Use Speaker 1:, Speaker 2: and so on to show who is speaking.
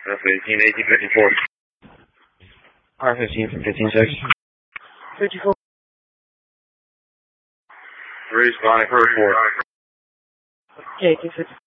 Speaker 1: F-18, 1854.
Speaker 2: R-15 from 15-6.
Speaker 3: 54.
Speaker 1: Responding for report.
Speaker 3: 1850.